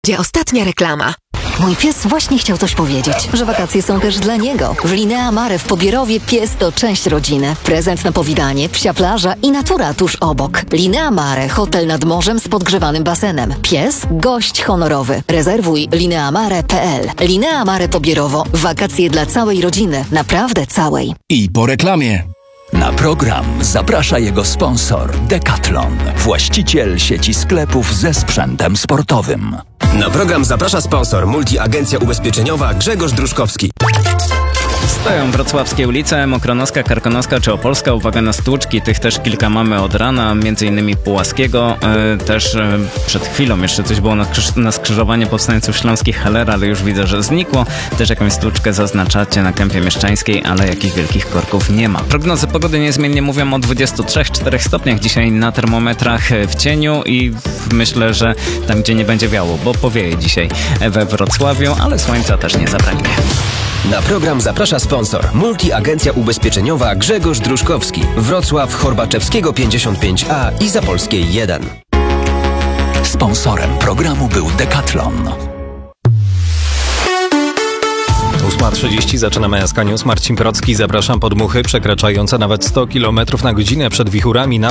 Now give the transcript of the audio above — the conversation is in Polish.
Gdzie ostatnia reklama? Mój pies właśnie chciał coś powiedzieć, że wakacje są też dla niego. W Linea Mare w Pobierowie pies to część rodziny. Prezent na powitanie, psia plaża i natura tuż obok. Linea Mare, hotel nad morzem z podgrzewanym basenem. Pies, gość honorowy. Rezerwuj lineamare.pl. Linea Mare Pobierowo. Wakacje dla całej rodziny. Naprawdę całej. I po reklamie. Na program zaprasza jego sponsor Decathlon, właściciel sieci sklepów ze sprzętem sportowym. Na program zaprasza sponsor Multiagencja Ubezpieczeniowa Grzegorz Druszkowski. Stoją wrocławskie ulice, Mokronoska, Karkonoska czy Opolska. Uwaga na stłuczki, tych też kilka mamy od rana, m.in. Pułaskiego. Też przed chwilą jeszcze coś było na skrzyżowanie powstańców śląskich Helera, ale już widzę, że znikło. Też jakąś stłuczkę zaznaczacie na Kępie Mieszczańskiej, ale jakichś wielkich korków nie ma. Prognozy pogody niezmiennie mówią o 23-4 stopniach dzisiaj na termometrach w cieniu i myślę, że tam, gdzie nie będzie wiało, bo powieje dzisiaj we Wrocławiu, ale słońca też nie zabraknie. Na program zaprasza sponsor Multiagencja Ubezpieczeniowa Grzegorz Druszkowski. Wrocław, Horbaczewskiego 55A i Zapolskiej 1. Sponsorem programu był Decathlon. 8:30 zaczynamy SK News. Marcin Procki, zapraszam. Podmuchy przekraczające nawet 100 km na godzinę przed wichurami na